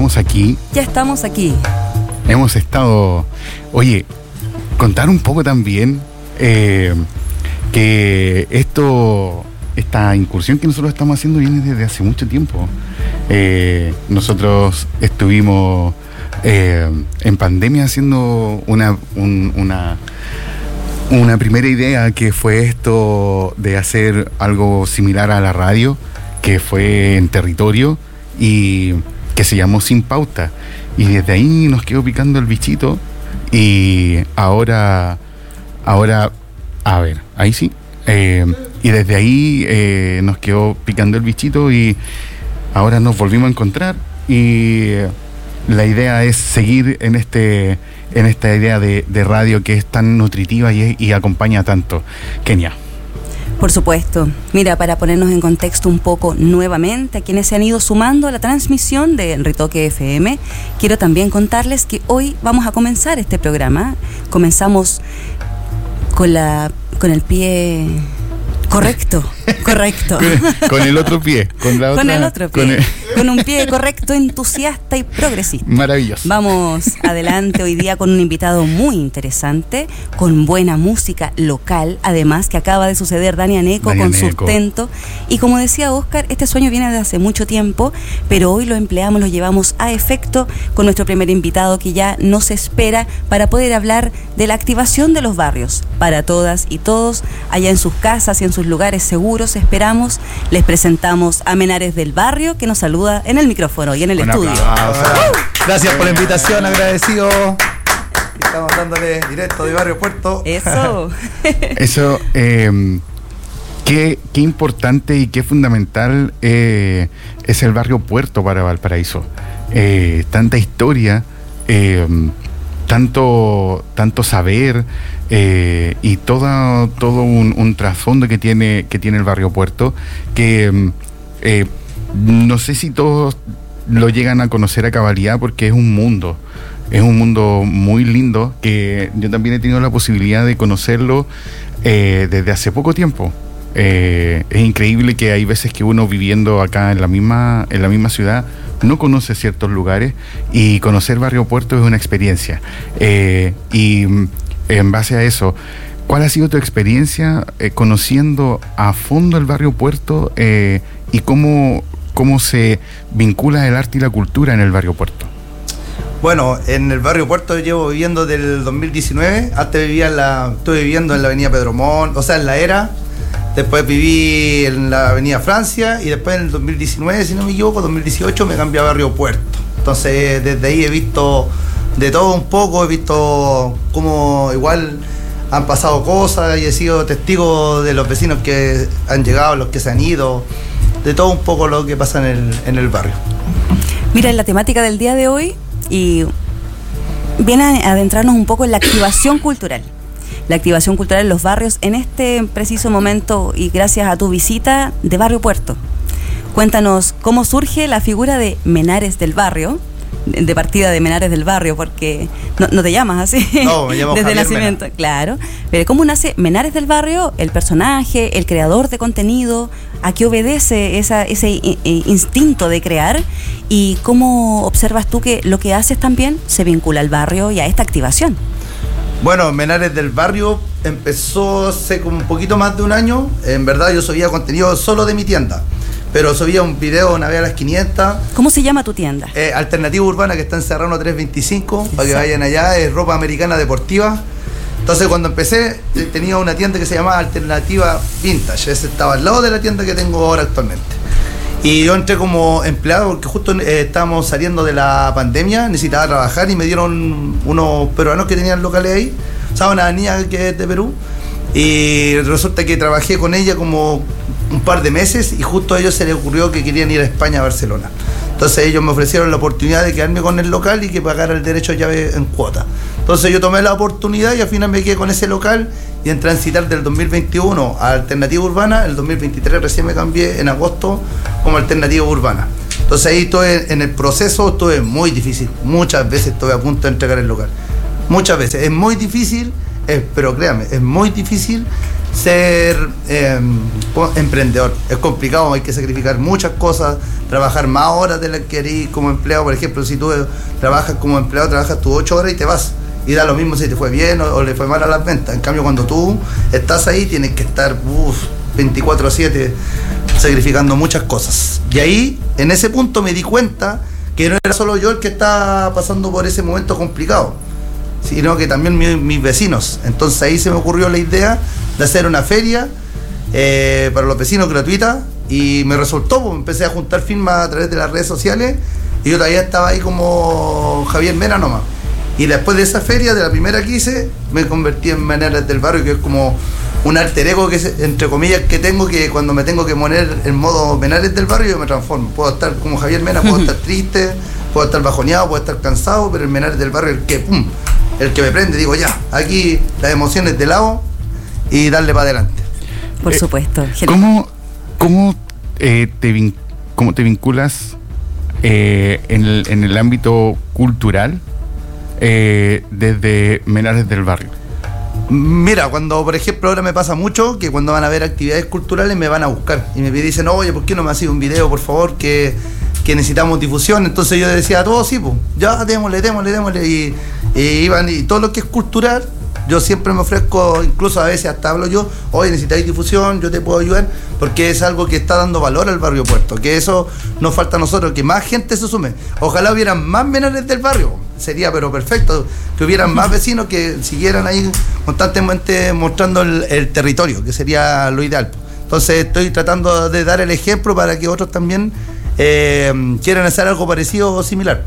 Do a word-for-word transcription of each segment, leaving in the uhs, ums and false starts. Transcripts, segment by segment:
estamos aquí. Ya estamos aquí. Hemos estado... Oye, contar un poco también eh, que esto, esta incursión que nosotros estamos haciendo viene desde hace mucho tiempo. Eh, nosotros estuvimos eh, en pandemia haciendo una, un, una, una primera idea, que fue esto de hacer algo similar a la radio, que fue en territorio y que se llamó Sin Pauta. Y desde ahí nos quedó picando el bichito y ahora, ahora, a ver, ahí sí. Eh, y desde ahí eh, nos quedó picando el bichito y ahora nos volvimos a encontrar y la idea es seguir en este en esta idea de, de radio que es tan nutritiva y, y acompaña tanto. Kenia. Por supuesto. Mira, para ponernos en contexto un poco nuevamente a quienes se han ido sumando a la transmisión de Ritoque F M, quiero también contarles que hoy vamos a comenzar este programa. Comenzamos con la con el pie correcto, correcto. Con, con el otro pie, con la otra, con el otro pie, con, el... con un pie correcto, entusiasta y progresista. Maravilloso. Vamos adelante hoy día con un invitado muy interesante, con buena música local, además que acaba de suceder Dani Aneco Dani con Aneco. Sustento. Y como decía Óscar, este sueño viene desde hace mucho tiempo, pero hoy lo empleamos, lo llevamos a efecto con nuestro primer invitado que ya nos espera para poder hablar de la activación de los barrios para todas y todos, allá en sus casas y en sus lugares seguros. Esperamos, les presentamos a Menares del Barrio, que nos saluda en el micrófono y en el Un estudio. Uh, gracias por la invitación, agradecido. Estamos dándole directo de Barrio Puerto. Eso. Eso, eh, qué, qué importante y qué fundamental eh, es el barrio Puerto para Valparaíso. Eh, tanta historia, eh, tanto, tanto saber eh, y todo, todo un, un trasfondo que tiene, que tiene el barrio Puerto, que eh, no sé si todos lo llegan a conocer a cabalidad, porque es un mundo. Es un mundo muy lindo que yo también he tenido la posibilidad de conocerlo eh, desde hace poco tiempo. Eh, es increíble que hay veces que uno viviendo acá en la misma en la misma ciudad no conoce ciertos lugares, y conocer Barrio Puerto es una experiencia. Eh, y en base a eso, ¿cuál ha sido tu experiencia eh, conociendo a fondo el Barrio Puerto eh, y cómo, cómo se vincula el arte y la cultura en el Barrio Puerto? Bueno, en el Barrio Puerto llevo viviendo desde el dos mil diecinueve. Antes vivía en la, estuve viviendo en la avenida Pedro Montt, o sea, en la Era. Después viví en la avenida Francia y después en el dos mil diecinueve, si no me equivoco, dos mil dieciocho me cambié a Barrio Puerto. Entonces desde ahí he visto de todo un poco, he visto cómo igual han pasado cosas y he sido testigo de los vecinos que han llegado, los que se han ido, de todo un poco lo que pasa en el, en el barrio. Mira, en la temática del día de hoy, y viene a adentrarnos un poco en la activación cultural. La activación cultural en los barrios en este preciso momento, y gracias a tu visita de Barrio Puerto. Cuéntanos cómo surge la figura de Menares del Barrio, de partida de Menares del Barrio, porque no, no te llamas así. No, me llamo desde Javier nacimiento, Mena. claro. Pero ¿cómo nace Menares del Barrio, el personaje, el creador de contenido? ¿A qué obedece esa, ese i- i- instinto de crear? ¿Y cómo observas tú que lo que haces también se vincula al barrio y a esta activación? Bueno, Menares del Barrio empezó hace como un poquito más de un año. En verdad yo subía contenido solo de mi tienda, pero subía un video una vez a las quinientas. ¿Cómo se llama tu tienda? Eh, Alternativa Urbana, que está en Serrano trescientos veinticinco, para que vayan allá. Es ropa americana deportiva. Entonces cuando empecé eh, tenía una tienda que se llamaba Alternativa Vintage. Ese estaba al lado de la tienda que tengo ahora actualmente. Y yo entré como empleado porque justo eh, estábamos saliendo de la pandemia, necesitaba trabajar y me dieron unos peruanos que tenían locales ahí, o sea, una niña que es de Perú, y resulta que trabajé con ella como un par de meses y justo a ellos se les ocurrió que querían ir a España, a Barcelona. Entonces ellos me ofrecieron la oportunidad de quedarme con el local y que pagara el derecho de llave en cuota. Entonces yo tomé la oportunidad y al final me quedé con ese local y en transitar del dos mil veintiuno a Alternativa Urbana, el dos mil veintitrés recién me cambié en agosto como Alternativa Urbana. Entonces ahí estuve en el proceso, estuve muy difícil, muchas veces estuve a punto de entregar el local. Muchas veces, es muy difícil, es, pero créame, es muy difícil ser eh, emprendedor. Es complicado, hay que sacrificar muchas cosas, trabajar más horas de las que harías como empleado. Por ejemplo, si tú trabajas como empleado, trabajas tus ocho horas y te vas. Y da lo mismo si te fue bien o, o le fue mal a las ventas. En cambio, cuando tú estás ahí, tienes que estar uf, veinticuatro siete sacrificando muchas cosas. Y ahí, en ese punto, me di cuenta que no era solo yo el que estaba pasando por ese momento complicado, sino que también mi, mis vecinos. Entonces ahí se me ocurrió la idea de hacer una feria eh, para los vecinos gratuita, y me resultó, pues, empecé a juntar firmas a través de las redes sociales, y yo todavía estaba ahí como Javier Mena nomás. Y después de esa feria, de la primera que hice, me convertí en Menales del Barrio, que es como un alter ego, que es, entre comillas, que tengo, que cuando me tengo que poner en modo Menales del Barrio, yo me transformo. Puedo estar como Javier Mena, puedo estar triste, puedo estar bajoneado, puedo estar cansado, pero el Menales del Barrio, el que pum, el que me prende, digo ya, aquí las emociones de lado y darle para adelante. Por eh, supuesto. ¿Cómo, cómo, eh, te, vin, cómo te vinculas eh, en, el, en el ámbito cultural eh, desde Menales del Barrio? Mira, cuando por ejemplo ahora me pasa mucho que cuando van a ver actividades culturales me van a buscar y me dicen, oye, ¿por qué no me haces un video, por favor, que, que necesitamos difusión? Entonces yo decía a todos, sí, pues, ya démosle, démosle, démosle, y, y iban, y todo lo que es cultural, yo siempre me ofrezco, incluso a veces hasta hablo yo, oye, necesitáis difusión, yo te puedo ayudar, porque es algo que está dando valor al barrio Puerto, que eso nos falta a nosotros, que más gente se sume. Ojalá hubieran más Menores del Barrio, sería pero perfecto, que hubieran más vecinos que siguieran ahí constantemente mostrando el, el territorio, que sería lo ideal. Entonces estoy tratando de dar el ejemplo para que otros también eh, quieran hacer algo parecido o similar.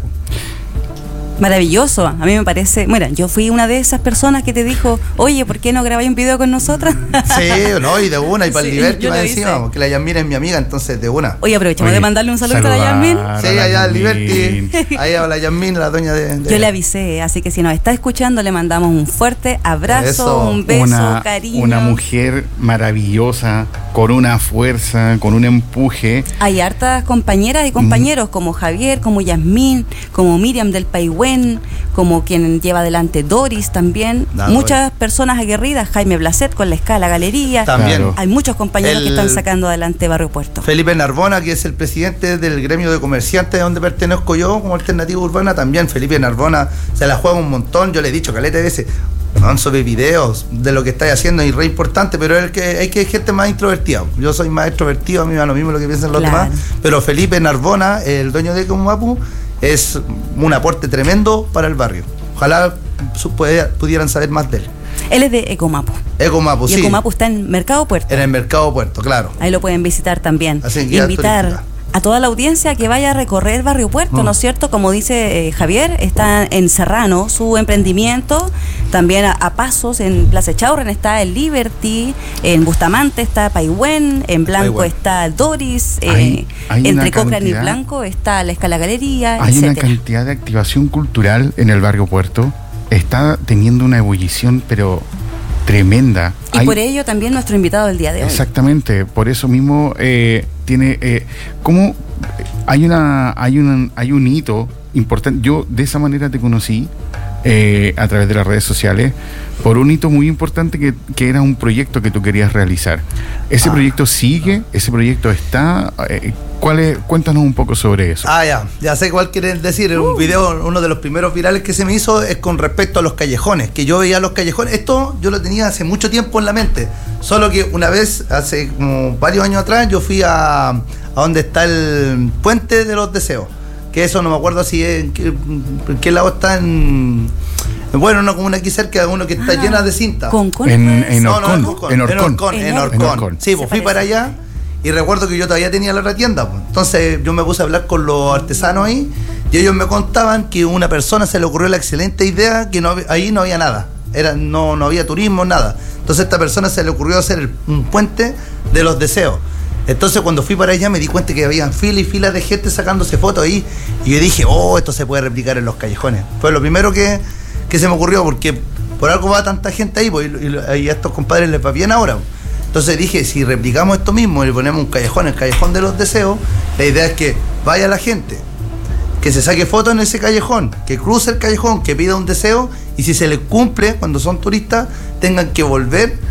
Maravilloso, a mí me parece. Bueno, yo fui una de esas personas que te dijo, oye, ¿por qué no grabáis un video con nosotras? Sí, no, y de una, y para el Sí, Liberty yo más lo encima, hice. porque la Yasmina es mi amiga, entonces de una. Oye, aprovechamos Oye, de mandarle un saludo a la saludar Yasmin. a Sí, la allá al Yasmin. Liberty, ahí habla Yasmin, la doña de, de... Yo le avisé, así que si nos está escuchando, le mandamos un fuerte abrazo, Eso. un beso, una, cariño. una mujer maravillosa, con una fuerza, con un empuje. Hay hartas compañeras y compañeros, mm. como Javier, como Yasmín, como Miriam del Paihuén, como quien lleva adelante Doris también. No, Muchas Doris. personas aguerridas, Jaime Blacet con la Escala Galería. También. Claro. Hay muchos compañeros El- que están sacando adelante Barrio Puerto. Felipe Narbona, que es el presidente del gremio de comerciantes donde pertenezco yo como alternativa urbana, también Felipe Narbona se la juega un montón. Yo le he dicho caleta de veces, no, sobre videos de lo que estáis haciendo y re importante, pero es el que hay que gente más introvertida. Yo soy más extrovertido, a mí me da lo mismo lo que piensan los Claro. demás, pero Felipe Narbona, el dueño de Ecomapu, es un aporte tremendo para el barrio. Ojalá su- puede- pudieran saber más de él. Él es de Ecomapu. Ecomapu, y sí, Ecomapu está en Mercado Puerto. en el Mercado Puerto, claro. Ahí lo pueden visitar también. Hacen guía Invitar turística. a toda la audiencia que vaya a recorrer Barrio Puerto, Mm. ¿no es cierto? Como dice eh, Javier, está en Serrano su emprendimiento, también a, a pasos en Plaza Chaurren está el Liberty, en Bustamante está Paihuén, en Blanco Paihuén. está Doris, eh, Hay- hay una entre Cochrane y cantidad- Blanco está la Escala Galería, Hay una etcétera. cantidad de activación cultural en el barrio Puerto. Está teniendo una ebullición, pero tremenda. Y Hay- por ello también nuestro invitado del día de hoy. Exactamente, por eso mismo eh, tiene eh, como hay una hay un hay un hito importante. Yo de esa manera te conocí eh, a través de las redes sociales por un hito muy importante que, que era un proyecto que tú querías realizar. Ese Ah. proyecto sigue, ese proyecto está. Eh, ¿cuál es? Cuéntanos un poco sobre eso. Ah, ya, ya sé cuál quieren decir. Un video, uno de los primeros virales que se me hizo es con respecto a los callejones, que yo veía los callejones. Esto yo lo tenía hace mucho tiempo en la mente. Solo que una vez, hace como varios años atrás, yo fui a, a donde está el puente de los deseos. Que eso no me acuerdo si es, en qué, en qué lado está en... Bueno, una comuna aquí cerca de uno que está Ah, llena de cinta. Concón, En- puede en ser. No, no, Orcón, en Orcón, en en Orcón. Orcón, en En Orcón. Orcón. Sí, pues Se fui para parece. allá y recuerdo que yo todavía tenía la ratienda, pues. Entonces yo me puse a hablar con los artesanos ahí y ellos me contaban que a una persona se le ocurrió la excelente idea que no, hab- ahí no había nada, era, no, no había turismo, nada. Entonces a esta persona se le ocurrió hacer el- un puente de los deseos. Entonces cuando fui para allá me di cuenta que había filas y filas de gente sacándose fotos ahí y yo dije, oh, esto se puede replicar en los callejones. Fue lo primero que, que se me ocurrió, porque por algo va tanta gente ahí, pues, y, y- y a estos compadres les va bien ahora. Entonces dije, si replicamos esto mismo y le ponemos un callejón, el callejón de los deseos, la idea es que vaya la gente, que se saque fotos en ese callejón, que cruce el callejón, que pida un deseo y si se les cumple, cuando son turistas, tengan que volver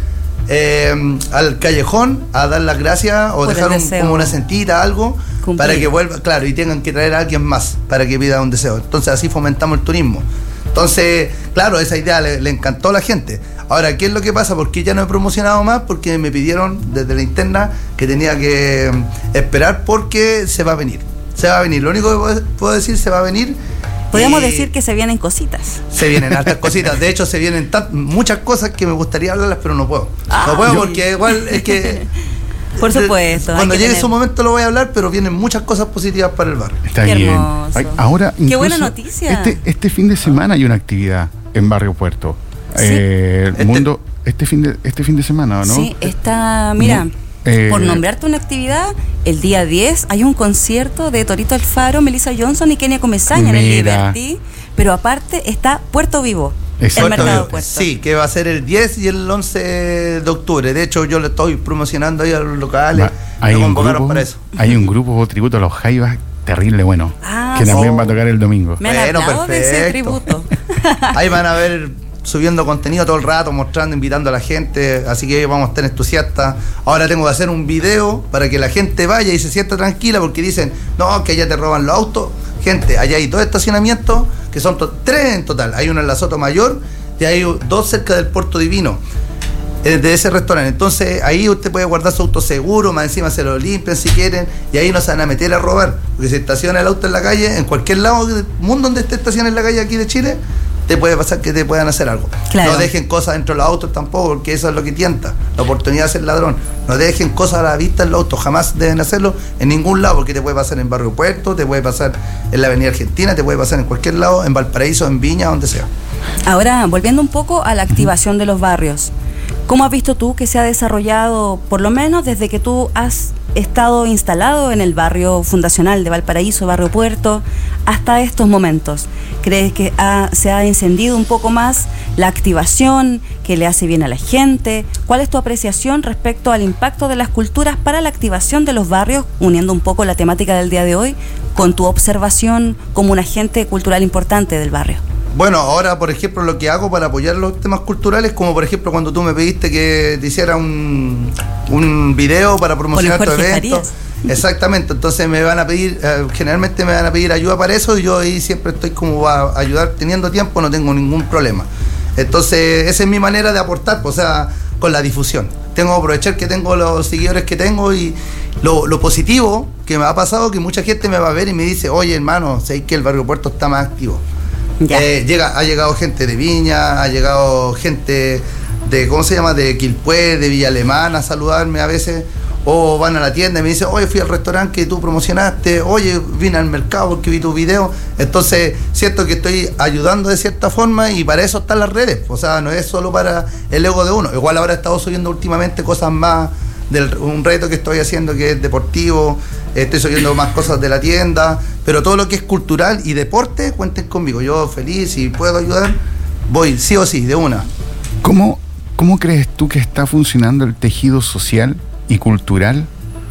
eh, al callejón a dar las gracias o Por dejar un, como una sentita, algo, cumplir, para que vuelva, claro, y tengan que traer a alguien más para que pida un deseo. Entonces así fomentamos el turismo. Entonces, claro, esa idea le, le encantó a la gente. Ahora, ¿qué es lo que pasa? ¿Por qué ya no he promocionado más? Porque me pidieron desde la interna que tenía que esperar porque se va a venir. Se va a venir. Lo único que puedo decir, se va a venir. Podríamos decir que se vienen cositas. Se vienen hartas cositas. De hecho, se vienen tan, muchas cosas que me gustaría hablarlas, pero no puedo. Ay. No puedo porque igual es que... Por supuesto. Cuando llegue tener... su momento lo voy a hablar, pero vienen muchas cosas positivas para el barrio. Está Qué bien. hermoso. Ahora, qué buena noticia. Este, este fin de semana hay una actividad en Barrio Puerto. ¿Sí? Eh, este, mundo, este fin de este fin de semana, ¿no? Sí, está, mira... No. Eh, por nombrarte una actividad, el día diez hay un concierto de Torito Alfaro, Melissa Johnson y Kenia Comesaña en el Liberty, pero aparte está Puerto Vivo, Exacto. el mercado de Puerto. Sí, que va a ser el diez y el once de octubre. De hecho, yo le estoy promocionando ahí a los locales. Va, hay, un grupo, para eso. Hay un grupo tributo a los Jaivas terrible bueno, ah, que también oh. va a tocar el domingo. Me han bueno, hablado de ese tributo. Ahí van a ver... subiendo contenido todo el rato, mostrando, invitando a la gente, así que vamos a estar entusiastas. Ahora tengo que hacer un video para que la gente vaya y se sienta tranquila, porque dicen, no, que allá te roban los autos. Gente, allá hay dos estacionamientos, que son to- tres en total. Hay uno en la Sotomayor y hay dos cerca del Puerto Divino, eh, de ese restaurante. Entonces ahí usted puede guardar su auto seguro, más encima se lo limpian si quieren, y ahí no se van a meter a robar, porque si estaciona el auto en la calle, en cualquier lado del mundo donde esté estacionado en la calle aquí de Chile, te puede pasar que te puedan hacer algo. Claro. No dejen cosas dentro de los autos tampoco, porque eso es lo que tienta, la oportunidad de ser ladrón. No dejen cosas a la vista en los autos, jamás deben hacerlo en ningún lado, porque te puede pasar en Barrio Puerto, te puede pasar en la Avenida Argentina, te puede pasar en cualquier lado, en Valparaíso, en Viña, donde sea. Ahora, volviendo un poco a la activación de los barrios, ¿cómo has visto tú que se ha desarrollado, por lo menos desde que tú has estado instalado en el barrio fundacional de Valparaíso, Barrio Puerto, hasta estos momentos? ¿Crees que ha, se ha encendido un poco más la activación, que le hace bien a la gente? ¿Cuál es tu apreciación respecto al impacto de las culturas para la activación de los barrios, uniendo un poco la temática del día de hoy con tu observación como un agente cultural importante del barrio? Bueno, ahora, por ejemplo, lo que hago para apoyar los temas culturales, como por ejemplo cuando tú me pediste que te hiciera un, un video para promocionar tu evento. Exactamente, entonces me van a pedir, eh, generalmente me van a pedir ayuda para eso, y yo ahí siempre estoy como a ayudar, teniendo tiempo, no tengo ningún problema. Entonces, esa es mi manera de aportar, o sea, con la difusión. Tengo que aprovechar que tengo los seguidores que tengo, y lo, lo positivo que me ha pasado, que mucha gente me va a ver y me dice, oye hermano, sé que el Barrio Puerto está más activo. Eh, llega, ha llegado gente de Viña, ha llegado gente de, ¿cómo se llama?, de Quilpué, de Villa Alemana a saludarme a veces, o van a la tienda y me dicen, oye, fui al restaurante que tú promocionaste, oye, vine al mercado porque vi tu video. Entonces siento que estoy ayudando de cierta forma, y para eso están las redes, o sea, no es solo para el ego de uno. Igual ahora he estado subiendo últimamente cosas más, del un reto que estoy haciendo que es deportivo, estoy subiendo más cosas de la tienda, pero todo lo que es cultural y deporte, cuenten conmigo, yo feliz, si puedo ayudar, voy sí o sí, de una. ¿Cómo, cómo crees tú que está funcionando el tejido social y cultural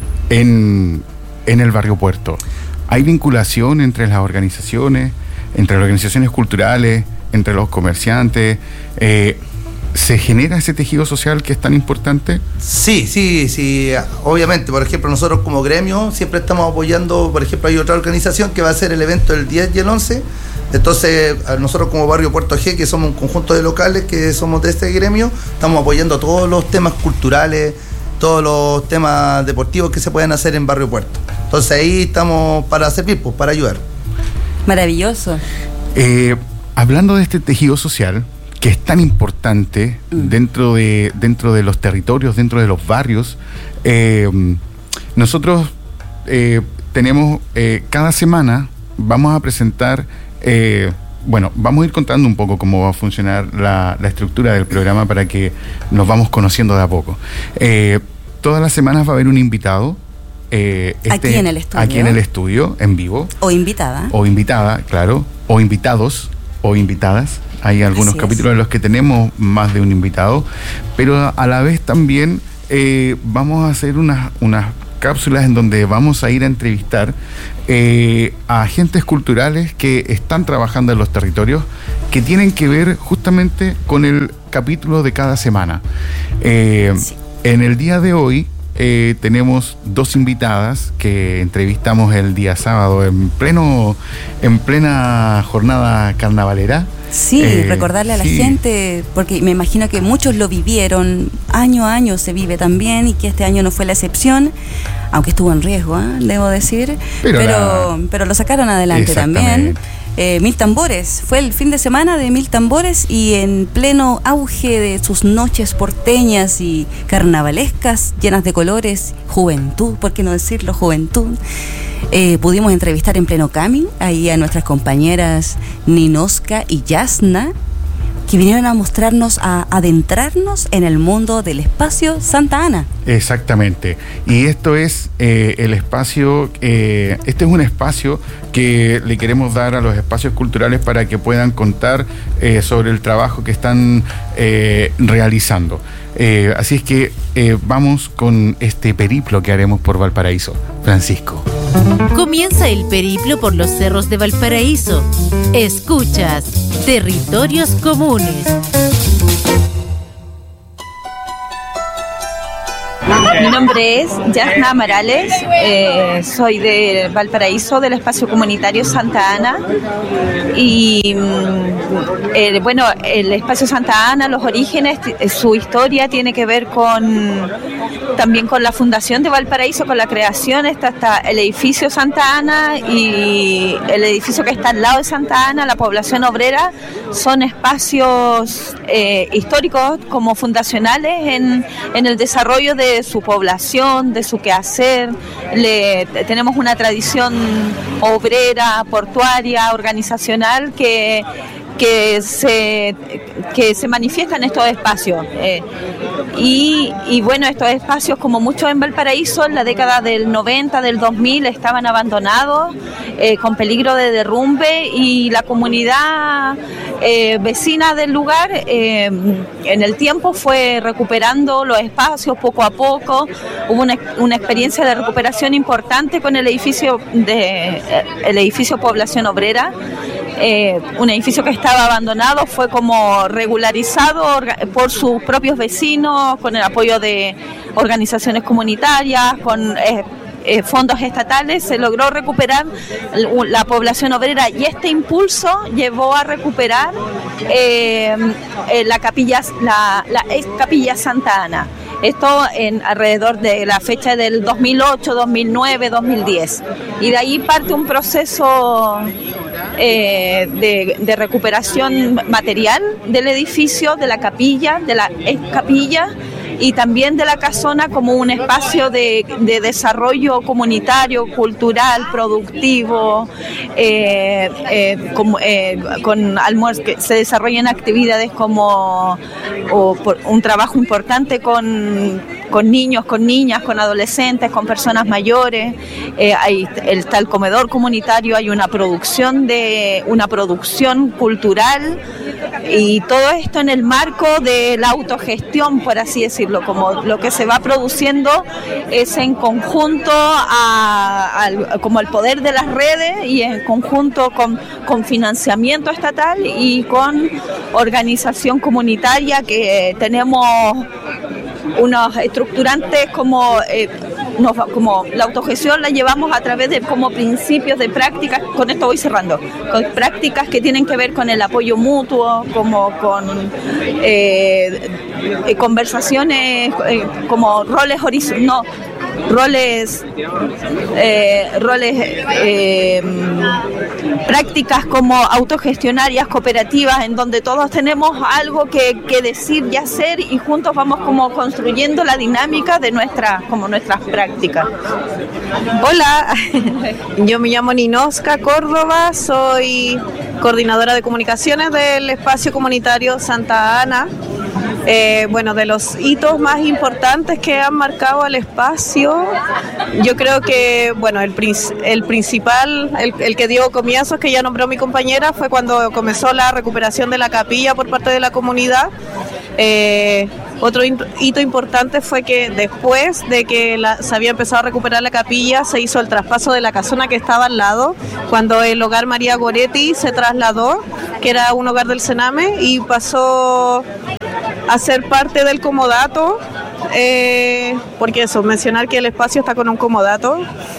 en, en el Barrio Puerto? ¿Hay vinculación entre las organizaciones, entre las organizaciones culturales, entre los comerciantes? Eh, ¿Se genera ese tejido social que es tan importante? Sí, sí, sí, obviamente. Por ejemplo, nosotros como gremio siempre estamos apoyando, por ejemplo, hay otra organización que va a hacer el evento el diez y el once. Entonces, nosotros como Barrio Puerto G, que somos un conjunto de locales que somos de este gremio, estamos apoyando todos los temas culturales, todos los temas deportivos que se pueden hacer en Barrio Puerto. Entonces ahí estamos para servir, pues, para ayudar. Maravilloso. Eh, hablando de este tejido social, que es tan importante mm. dentro de, dentro de los territorios, dentro de los barrios, eh, nosotros eh, tenemos, eh, cada semana vamos a presentar, eh, bueno, vamos a ir contando un poco cómo va a funcionar la, la estructura del programa para que nos vamos conociendo de a poco. Eh, todas las semanas va a haber un invitado. Eh, este, aquí en el estudio. Aquí en el estudio, en vivo. O invitada. O invitada, claro. O invitados, o invitadas. Hay algunos Así capítulos es. en los que tenemos más de un invitado, pero a la vez también eh, vamos a hacer unas, unas cápsulas en donde vamos a ir a entrevistar eh, a agentes culturales que están trabajando en los territorios, que tienen que ver justamente con el capítulo de cada semana. Eh, sí. En el día de hoy eh, tenemos dos invitadas que entrevistamos el día sábado en pleno en plena jornada carnavalera. Sí, eh, recordarle a la sí. gente, porque me imagino que muchos lo vivieron, año a año se vive también, y que este año no fue la excepción, aunque estuvo en riesgo, ¿eh? Debo decir, pero, pero, la... pero lo sacaron adelante también. Eh, Mil Tambores, fue el fin de semana de Mil Tambores, y en pleno auge de sus noches porteñas y carnavalescas, llenas de colores, juventud, ¿por qué no decirlo? Juventud. Eh, pudimos entrevistar en pleno Cami ahí a nuestras compañeras Ninoska y Yasna, que vinieron a mostrarnos, a adentrarnos en el mundo del espacio Santa Ana. Exactamente. Y esto es eh, el espacio, eh, este es un espacio que le queremos dar a los espacios culturales para que puedan contar eh, sobre el trabajo que están eh, realizando. Eh, así es que eh, vamos con este periplo que haremos por Valparaíso. Francisco. Comienza el periplo por los cerros de Valparaíso. Escuchas Territorios Comunes. Mi nombre es Yasna Amarales, eh, soy de Valparaíso, del espacio comunitario Santa Ana, y eh, bueno, el espacio Santa Ana, los orígenes, su historia tiene que ver con también con la fundación de Valparaíso, con la creación. Está, está el edificio Santa Ana y el edificio que está al lado de Santa Ana, la población obrera, son espacios eh, históricos como fundacionales en, en el desarrollo de su población, de su quehacer. Le, tenemos una tradición obrera, portuaria, organizacional que que se que se manifiesta en estos espacios eh, y, y bueno, estos espacios, como muchos en Valparaíso, en la década del noventa, del dos mil, estaban abandonados, eh, con peligro de derrumbe, y la comunidad eh, vecina del lugar eh, en el tiempo fue recuperando los espacios poco a poco. Hubo una, una experiencia de recuperación importante con el edificio de el edificio Población Obrera. Eh, un edificio que estaba abandonado fue como regularizado orga- por sus propios vecinos, con el apoyo de organizaciones comunitarias, con eh, eh, fondos estatales. Se logró recuperar la población obrera, y este impulso llevó a recuperar eh, eh, la capilla, la, la ex capilla Santa Ana. Esto en alrededor de la fecha del dos mil ocho, dos mil nueve, dos mil diez. Y de ahí parte un proceso eh, de, de recuperación material del edificio, de la capilla, de la ex capilla, y también de la casona como un espacio de, de desarrollo comunitario, cultural, productivo, eh, eh, con, eh, con almuerzo, que se desarrollan actividades como o, por, un trabajo importante con, con niños, con niñas, con adolescentes, con personas mayores. Eh, hay, está el comedor comunitario, hay una producción de una producción cultural, y todo esto en el marco de la autogestión, por así decirlo. Como lo que se va produciendo es en conjunto a, a, como el poder de las redes, y en conjunto con, con financiamiento estatal y con organización comunitaria, que tenemos unos estructurantes como eh, nos, como la autogestión la llevamos a través de como principios de prácticas. Con esto voy cerrando, con prácticas que tienen que ver con el apoyo mutuo, como con eh, eh, conversaciones, eh, como roles horizontales, no, roles eh, roles eh, prácticas como autogestionarias, cooperativas, en donde todos tenemos algo que, que decir y hacer, y juntos vamos como construyendo la dinámica de nuestras como nuestras prácticas. Hola, yo me llamo Ninoska Córdoba, soy coordinadora de comunicaciones del espacio comunitario Santa Ana. Eh, bueno, de los hitos más importantes que han marcado al espacio, yo creo que, bueno, el, el principal, el, el que dio comienzos, que ya nombró mi compañera, fue cuando comenzó la recuperación de la capilla por parte de la comunidad. Eh, otro hito importante fue que después de que la, se había empezado a recuperar la capilla, se hizo el traspaso de la casona que estaba al lado, cuando el hogar María Goretti se trasladó, que era un hogar del Sename, y pasó a ser parte del comodato, eh, porque eso, mencionar que el espacio está con un comodato.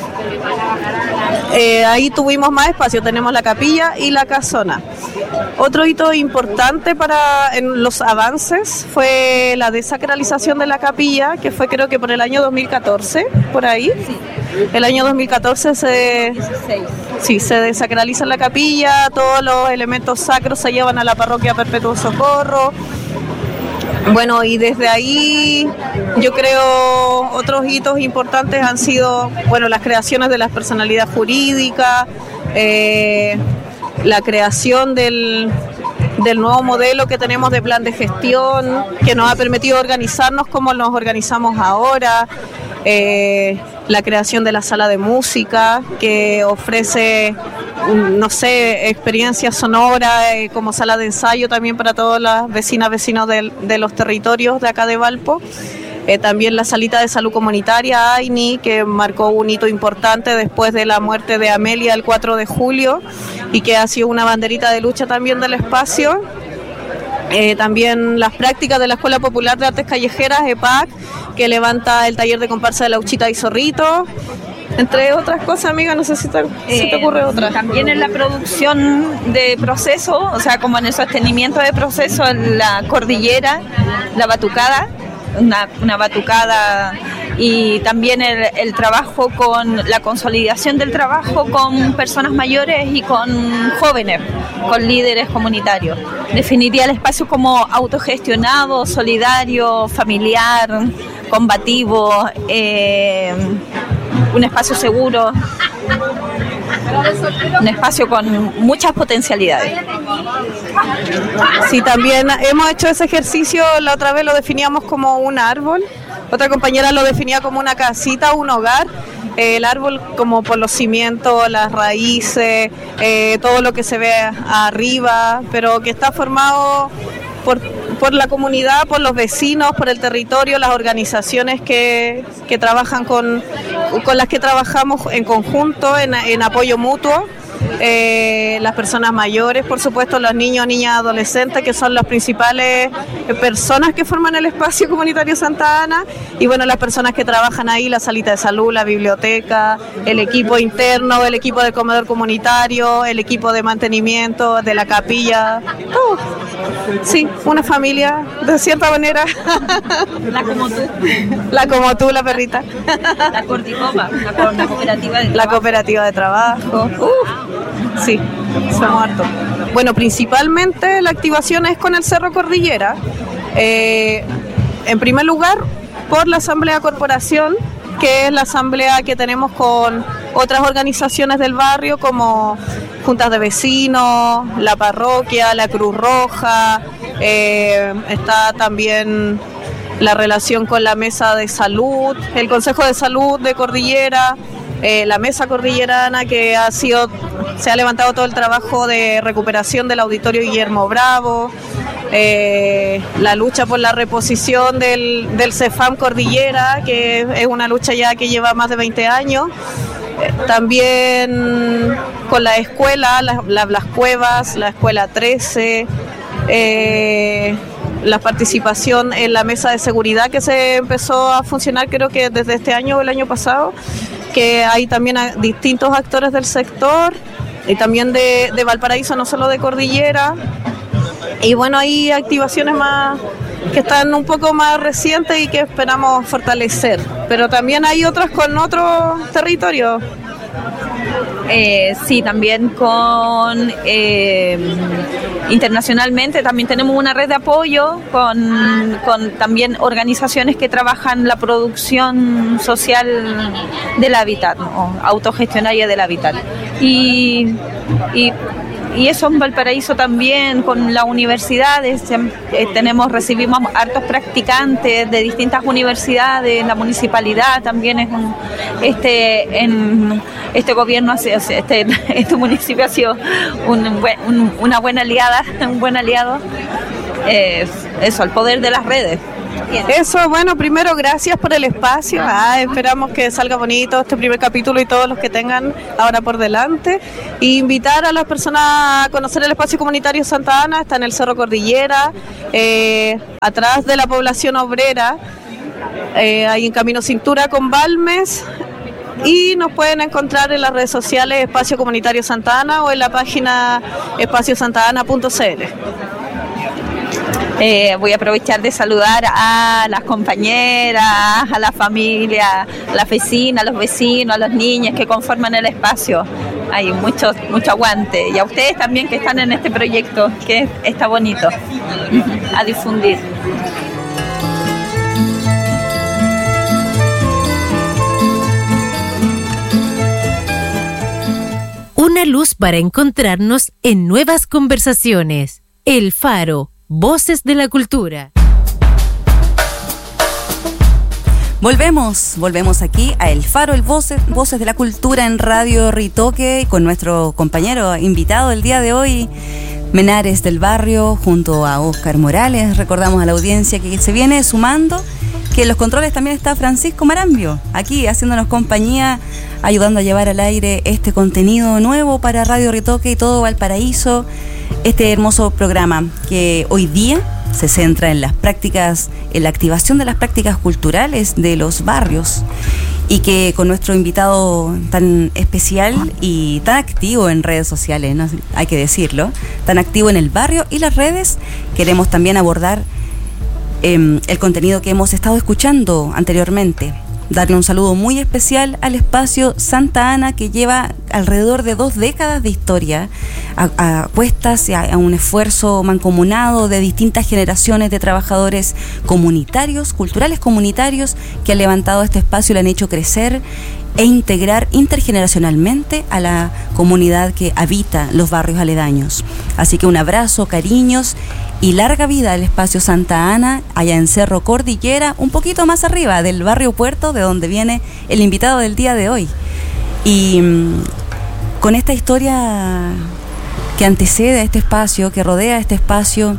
Eh, ahí tuvimos más espacio, tenemos la capilla y la casona. Otro hito importante para en los avances fue la desacralización de la capilla, que fue creo que por el año dos mil catorce, por ahí. Sí. El año dos mil catorce se, sí, se desacraliza la capilla, todos los elementos sacros se llevan a la parroquia Perpetuo Socorro. Bueno, y desde ahí yo creo otros hitos importantes han sido, bueno, las creaciones de las personalidades jurídicas, eh, la creación del, del nuevo modelo que tenemos de plan de gestión, que nos ha permitido organizarnos como nos organizamos ahora, eh, la creación de la sala de música, que ofrece, no sé, experiencia sonora eh, como sala de ensayo también para todas las vecinas, vecinos de, de los territorios de acá de Valpo. Eh, también la salita de salud comunitaria, A I N I, que marcó un hito importante después de la muerte de Amelia el cuatro de julio y que ha sido una banderita de lucha también del espacio. Eh, también las prácticas de la Escuela Popular de Artes Callejeras, E P A C, que levanta el taller de comparsa de Lauchita y Zorrito, entre otras cosas, amiga, no sé si te, eh, si te ocurre otra. También en la producción de proceso, o sea, como en el sostenimiento de proceso, en la cordillera, la batucada, una, una batucada, y también el, el trabajo con la consolidación del trabajo con personas mayores y con jóvenes, con líderes comunitarios. Definiría el espacio como autogestionado, solidario, familiar, combativo, eh, un espacio seguro, un espacio con muchas potencialidades. Sí, también hemos hecho ese ejercicio, la otra vez lo definíamos como un árbol, otra compañera lo definía como una casita, un hogar. El árbol como por los cimientos, las raíces, eh, todo lo que se ve arriba, pero que está formado por, por la comunidad, por los vecinos, por el territorio, las organizaciones que, que trabajan con, con las que trabajamos en conjunto, en, en apoyo mutuo. Eh, las personas mayores, por supuesto, los niños, niñas, adolescentes, que son las principales personas que forman el espacio comunitario Santa Ana, y bueno, las personas que trabajan ahí, la salita de salud, la biblioteca, el equipo interno, el equipo del comedor comunitario, el equipo de mantenimiento de la capilla. Uh, sí, una familia, de cierta manera. La como tú. La como tú, la perrita. La Cordicopa, la, la cooperativa de trabajo. La cooperativa de trabajo. Uh. Sí, somos hartos. Bueno, principalmente la activación es con el Cerro Cordillera. Eh, en primer lugar, por la Asamblea Corporación, que es la asamblea que tenemos con otras organizaciones del barrio, como juntas de vecinos, la parroquia, la Cruz Roja, eh, está también la relación con la Mesa de Salud, el Consejo de Salud de Cordillera, eh, la Mesa Cordillerana, que ha sido, se ha levantado todo el trabajo de recuperación del Auditorio Guillermo Bravo, eh, la lucha por la reposición del, del CEFAM Cordillera, que es una lucha ya que lleva más de veinte años, eh, también con la escuela, la, la, las cuevas, la Escuela trece, eh, la participación en la mesa de seguridad que se empezó a funcionar creo que desde este año o el año pasado, que hay también a distintos actores del sector y también de, de Valparaíso, no solo de Cordillera. Y bueno, hay activaciones más que están un poco más recientes y que esperamos fortalecer, pero también hay otras con otros territorios. Eh, sí, también con eh, internacionalmente también tenemos una red de apoyo con, con también organizaciones que trabajan la producción social del hábitat, ¿no? Autogestionaria del hábitat. Y, y Y eso en Valparaíso también, con las universidades, eh, tenemos, recibimos hartos practicantes de distintas universidades, la municipalidad también es un, este, en este gobierno, este, este municipio ha sido un, un, una buena aliada, un buen aliado, eh, eso, el poder de las redes. Eso, bueno, primero gracias por el espacio. Ah, esperamos que salga bonito este primer capítulo y todos los que tengan ahora por delante. Y invitar a las personas a conocer el espacio comunitario Santa Ana. Está en el Cerro Cordillera, eh, atrás de la población obrera, eh, ahí en Camino Cintura con Balmes. Y nos pueden encontrar en las redes sociales Espacio Comunitario Santa Ana o en la página espacio santa ana punto c l. Eh, voy a aprovechar de saludar a las compañeras, a la familia, a las vecinas, a los vecinos, a los niños que conforman el espacio. Hay mucho, mucho aguante. Y a ustedes también que están en este proyecto, que está bonito, a difundir. Una luz para encontrarnos en nuevas conversaciones. El Faro. Voces de la Cultura. Volvemos, volvemos aquí a El Faro, el Voces, Voces de la Cultura en Radio Ritoque, con nuestro compañero invitado el día de hoy, Menares del Barrio, junto a Óscar Morales. Recordamos a la audiencia que se viene sumando, que en los controles también está Francisco Marambio, aquí haciéndonos compañía, ayudando a llevar al aire este contenido nuevo para Radio Ritoque y todo Valparaíso. Este hermoso programa que hoy día se centra en las prácticas, en la activación de las prácticas culturales de los barrios, y que con nuestro invitado tan especial y tan activo en redes sociales, ¿no? Hay que decirlo, tan activo en el barrio y las redes, queremos también abordar eh, el contenido que hemos estado escuchando anteriormente. Darle un saludo muy especial al espacio Santa Ana, que lleva alrededor de dos décadas de historia, a, a cuestas a, a un esfuerzo mancomunado de distintas generaciones de trabajadores comunitarios, culturales comunitarios, que han levantado este espacio y lo han hecho crecer e integrar intergeneracionalmente a la comunidad que habita los barrios aledaños. Así que un abrazo, cariños y larga vida al espacio Santa Ana, allá en Cerro Cordillera, un poquito más arriba del barrio Puerto, de donde viene el invitado del día de hoy. Y mmm, con esta historia que antecede a este espacio, que rodea este espacio,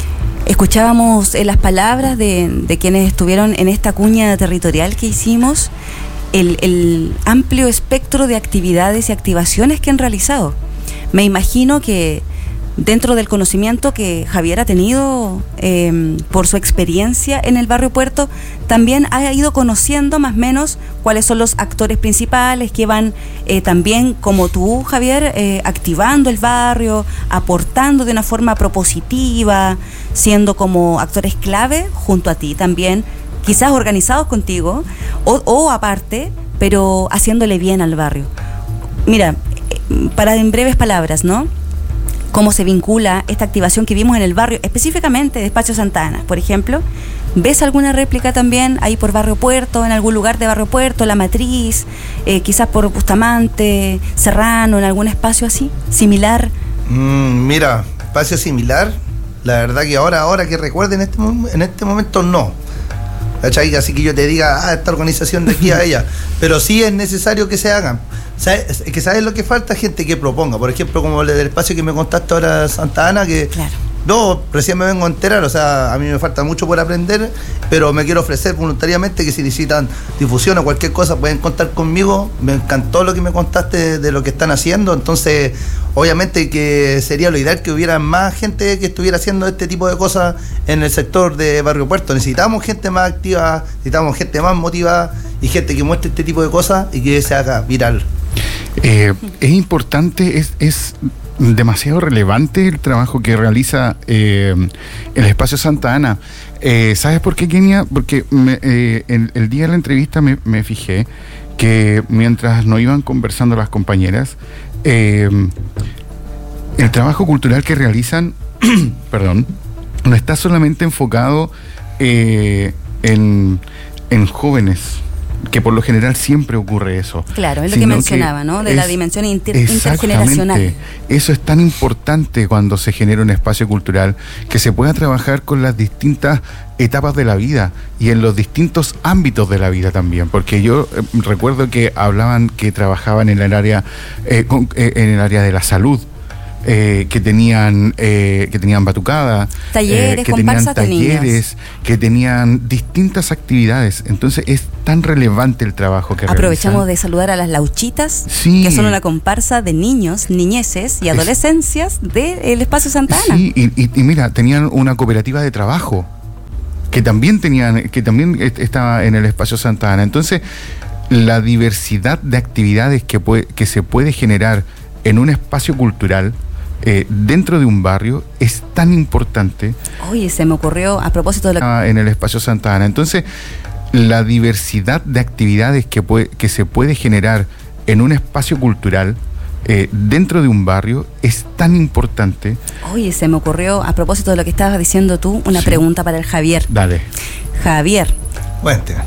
escuchábamos en las palabras de, de quienes estuvieron en esta cuña territorial que hicimos, el, el amplio espectro de actividades y activaciones que han realizado. Me imagino que dentro del conocimiento que Javier ha tenido eh, por su experiencia en el barrio Puerto, también ha ido conociendo más o menos cuáles son los actores principales que van eh, también, como tú, Javier, eh, activando el barrio, aportando de una forma propositiva, siendo como actores clave junto a ti también, quizás organizados contigo o, o aparte, pero haciéndole bien al barrio. Mira, para en breves palabras, ¿no?, cómo se vincula esta activación que vimos en el barrio, específicamente de Espacio Santa Ana, por ejemplo. ¿Ves alguna réplica también ahí por Barrio Puerto, en algún lugar de Barrio Puerto, La Matriz, eh, quizás por Bustamante, Serrano, en algún espacio así, similar? Mm, mira, espacio similar, la verdad que ahora, ahora que recuerde en este, en este momento no. ¿Cachai? Así que yo te diga, ah, esta organización de aquí a ella. Pero sí es necesario que se hagan. ¿Sabes? Que sabes lo que falta, gente que proponga. Por ejemplo, como el del espacio que me contaste ahora, Santa Ana, que claro, yo recién me vengo a enterar, o sea, a mí me falta mucho por aprender, pero me quiero ofrecer voluntariamente que si necesitan difusión o cualquier cosa pueden contar conmigo. Me encantó lo que me contaste de, de lo que están haciendo, entonces obviamente que sería lo ideal que hubiera más gente que estuviera haciendo este tipo de cosas en el sector de Barrio Puerto. Necesitamos gente más activa, necesitamos gente más motivada y gente que muestre este tipo de cosas y que se haga viral. Eh, es importante, es, es demasiado relevante el trabajo que realiza eh, el espacio Santa Ana. Eh, ¿Sabes por qué, Kenia? Porque me, eh, el, el día de la entrevista me, me fijé que mientras nos iban conversando las compañeras, eh, el trabajo cultural que realizan, perdón, no está solamente enfocado eh, en, en jóvenes, que por lo general siempre ocurre eso. Claro, es lo que mencionaba, ¿no? De es, la dimensión inter, intergeneracional. Eso es tan importante cuando se genera un espacio cultural, que se pueda trabajar con las distintas etapas de la vida y en los distintos ámbitos de la vida también, porque yo eh, recuerdo que hablaban que trabajaban en el área eh, con, eh, en el área de la salud. eh, que tenían eh, que tenían batucada, talleres, eh, que tenían comparsas de niños. talleres, que tenían distintas actividades. Entonces es tan relevante el trabajo que Aprovechamos realizan. de saludar a las lauchitas, Sí. que son una comparsa de niños, niñeces y Es- adolescencias del Espacio Santa Ana. Sí, y, y- y mira, tenían una cooperativa de trabajo que también tenían, que también est- estaba en el Espacio Santa Ana. Entonces, la diversidad de actividades que, puede, que se puede generar en un espacio cultural eh, dentro de un barrio es tan importante Oye, se me ocurrió a propósito de lo que... ah, en el Espacio Santa Ana. Entonces, la diversidad de actividades que, puede, que se puede generar en un espacio cultural eh, dentro de un barrio es tan importante. Oye, se me ocurrió a propósito de lo que estabas diciendo tú, una Sí. pregunta para el Javier. Dale. Javier, Cuente.